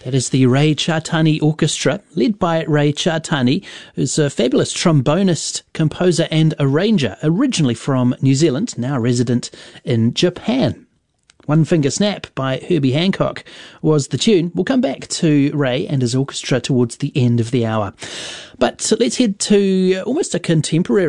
That is the Ray Chartani Orchestra, led by Ray Chartani, who's a fabulous trombonist, composer and arranger, originally from New Zealand, now resident in Japan. One Finger Snap by Herbie Hancock was the tune. We'll come back to Ray and his orchestra towards the end of the hour. But let's head to almost a contemporary